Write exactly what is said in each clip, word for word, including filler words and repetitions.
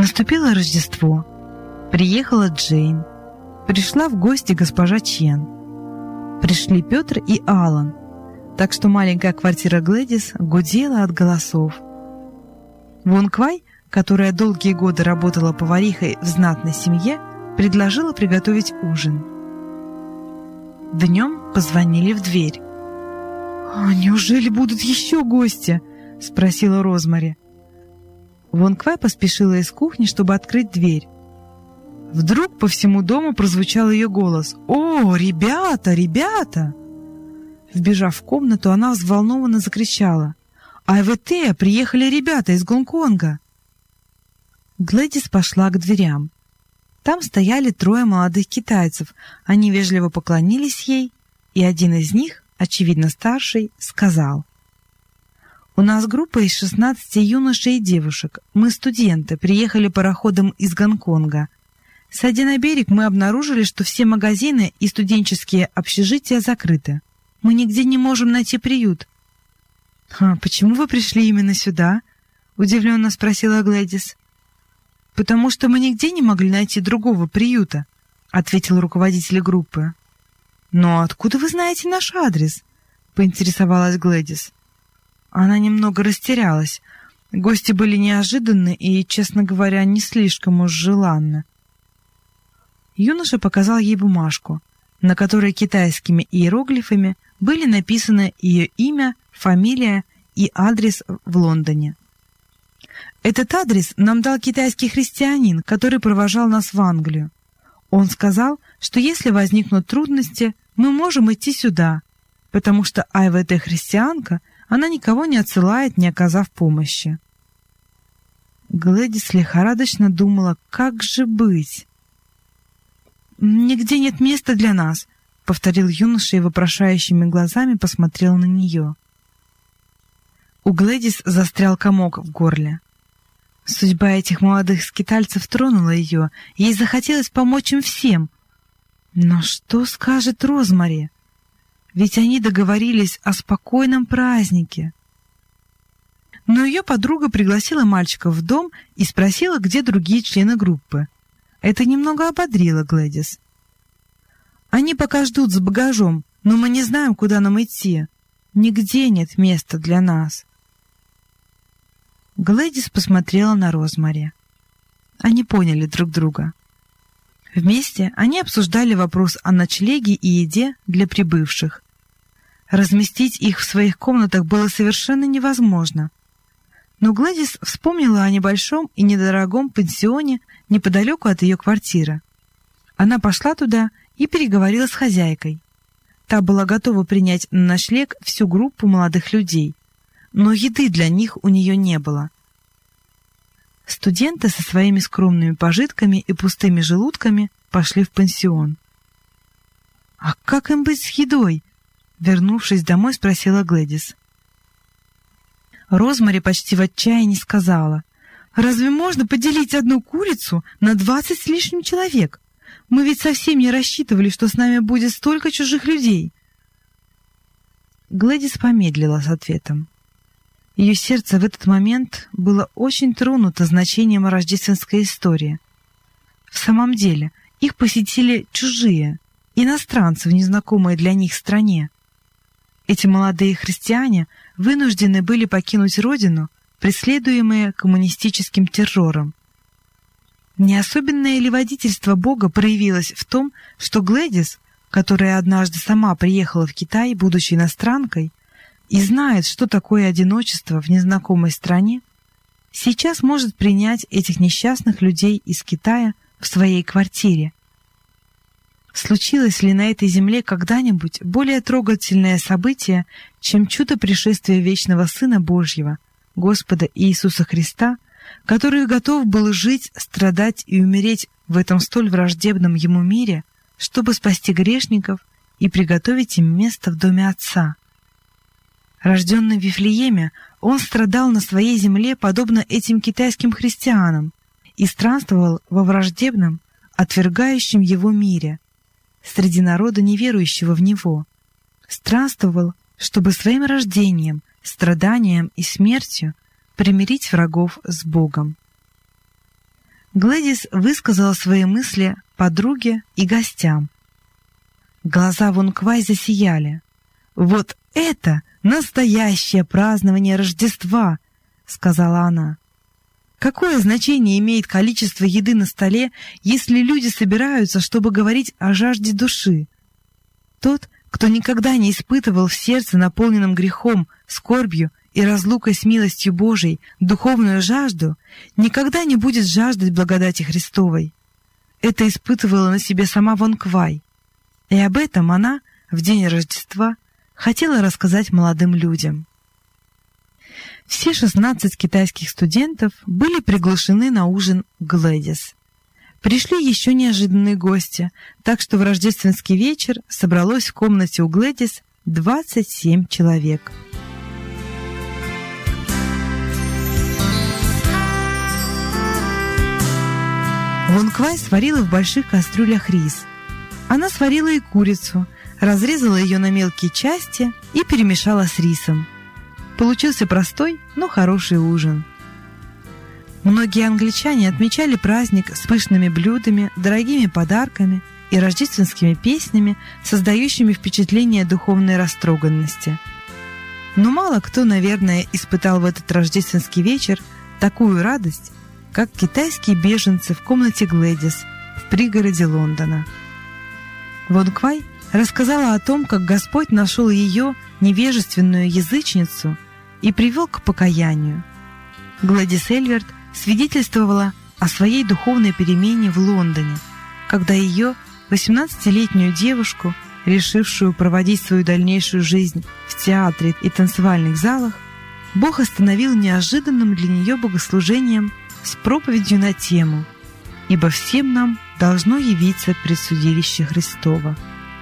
Наступило Рождество. Приехала Джейн. Пришла в гости госпожа Чен. Пришли Петр и Алан, так что маленькая квартира Глэдис гудела от голосов. Вон Квай, которая долгие годы работала поварихой в знатной семье, предложила приготовить ужин. Днем позвонили в дверь. «А неужели будут еще гости?» — спросила Розмари. Вон Квай поспешила из кухни, чтобы открыть дверь. Вдруг по всему дому прозвучал ее голос. «О, ребята, ребята!» Вбежав в комнату, она взволнованно закричала. «АйВТ, приехали ребята из Гонконга!» Глэдис пошла к дверям. Там стояли трое молодых китайцев. Они вежливо поклонились ей, и один из них, очевидно старший, сказал: «У нас группа из шестнадцати юношей и девушек. Мы студенты, приехали пароходом из Гонконга. Сойдя на берег, мы обнаружили, что все магазины и студенческие общежития закрыты. Мы нигде не можем найти приют». «А почему вы пришли именно сюда?» — удивленно спросила Глэдис. «Потому что мы нигде не могли найти другого приюта», — ответил руководитель группы. «Но откуда вы знаете наш адрес?» — поинтересовалась Глэдис. Она немного растерялась. Гости были неожиданны и, честно говоря, не слишком уж желанны. Юноша показал ей бумажку, на которой китайскими иероглифами были написаны ее имя, фамилия и адрес в Лондоне. «Этот адрес нам дал китайский христианин, который провожал нас в Англию. Он сказал, что если возникнут трудности, мы можем идти сюда, потому что АйВТ-христианка, она никого не отсылает, не оказав помощи». Глэдис лихорадочно думала, как же быть. «Нигде нет места для нас», — повторил юноша и вопрошающими глазами посмотрел на нее. У Глэдис застрял комок в горле. Судьба этих молодых скитальцев тронула ее, ей захотелось помочь им всем. Но что скажет Розмари? Ведь они договорились о спокойном празднике. Но ее подруга пригласила мальчиков в дом и спросила, где другие члены группы. Это немного ободрило Глэдис. «Они пока ждут с багажом, но мы не знаем, куда нам идти. Нигде нет места для нас». Глэдис посмотрела на Розмари. Они поняли друг друга. Вместе они обсуждали вопрос о ночлеге и еде для прибывших. Разместить их в своих комнатах было совершенно невозможно. Но Глэдис вспомнила о небольшом и недорогом пансионе неподалеку от ее квартиры. Она пошла туда и переговорила с хозяйкой. Та была готова принять на ночлег всю группу молодых людей, но еды для них у нее не было. Студенты со своими скромными пожитками и пустыми желудками пошли в пансион. «А как им быть с едой?» — вернувшись домой, спросила Глэдис. Розмари почти в отчаянии сказала: «Разве можно поделить одну курицу на двадцать с лишним человек? Мы ведь совсем не рассчитывали, что с нами будет столько чужих людей». Глэдис помедлила с ответом. Ее сердце в этот момент было очень тронуто значением рождественской истории. В самом деле, их посетили чужие, иностранцы в незнакомой для них стране. Эти молодые христиане вынуждены были покинуть родину, преследуемые коммунистическим террором. Не особенное ли водительство Бога проявилось в том, что Глэдис, которая однажды сама приехала в Китай, будучи иностранкой, и знает, что такое одиночество в незнакомой стране, сейчас может принять этих несчастных людей из Китая в своей квартире? Случилось ли на этой земле когда-нибудь более трогательное событие, чем чудо пришествия вечного Сына Божьего, Господа Иисуса Христа, который готов был жить, страдать и умереть в этом столь враждебном Ему мире, чтобы спасти грешников и приготовить им место в доме Отца? Рожденный в Вифлееме, он страдал на своей земле, подобно этим китайским христианам, и странствовал во враждебном, отвергающем его мире, среди народа, неверующего в него. Странствовал, чтобы своим рождением, страданием и смертью примирить врагов с Богом. Глэдис высказала свои мысли подруге и гостям. Глаза Вон Квай засияли. «Вот это настоящее празднование Рождества!» — сказала она. «Какое значение имеет количество еды на столе, если люди собираются, чтобы говорить о жажде души? Тот, кто никогда не испытывал в сердце, наполненном грехом, скорбью и разлукой с милостью Божией, духовную жажду, никогда не будет жаждать благодати Христовой. Это испытывала на себе сама Вон Квай. И об этом она в день Рождества хотела рассказать молодым людям». Все шестнадцать китайских студентов были приглашены на ужин к Глэдис. Пришли еще неожиданные гости, так что в рождественский вечер собралось в комнате у Глэдис двадцать семь человек. Вон Квай сварила в больших кастрюлях рис. Она сварила и курицу, разрезала ее на мелкие части и перемешала с рисом. Получился простой, но хороший ужин. Многие англичане отмечали праздник с пышными блюдами, дорогими подарками и рождественскими песнями, создающими впечатление духовной растроганности. Но мало кто, наверное, испытал в этот рождественский вечер такую радость, как китайские беженцы в комнате Глэдис в пригороде Лондона. Вон Квай рассказала о том, как Господь нашел ее, невежественную язычницу, и привел к покаянию. Глэдис Эльверт свидетельствовала о своей духовной перемене в Лондоне, когда ее, восемнадцатилетнюю девушку, решившую проводить свою дальнейшую жизнь в театре и танцевальных залах, Бог остановил неожиданным для нее богослужением с проповедью на тему «Ибо всем нам должно явиться предсудилище Христово».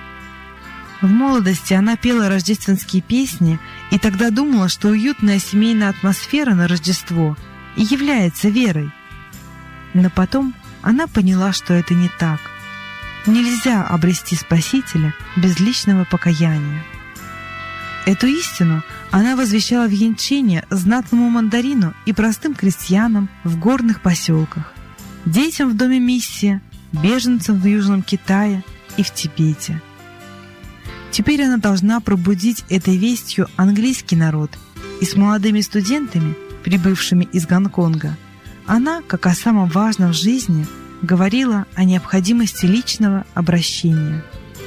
В молодости она пела рождественские песни и тогда думала, что уютная семейная атмосфера на Рождество и является верой. Но потом она поняла, что это не так. Нельзя обрести Спасителя без личного покаяния. Эту истину она возвещала в янчине знатному мандарину и простым крестьянам в горных поселках, детям в доме миссии, беженцам в Южном Китае и в Тибете. Теперь она должна пробудить этой вестью английский народ, и с молодыми студентами, прибывшими из Гонконга, она, как о самом важном в жизни, говорила о необходимости личного обращения.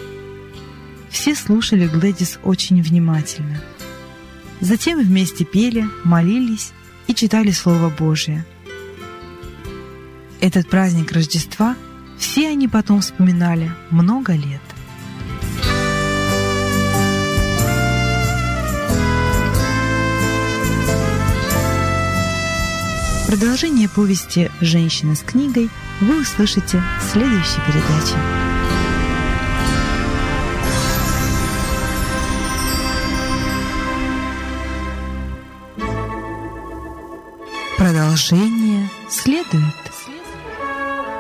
Все слушали Глэдис очень внимательно. Затем вместе пели, молились и читали Слово Божие. Этот праздник Рождества все они потом вспоминали много лет. Продолжение повести «Женщина с книгой» вы услышите в следующей передаче. Продолжение следует.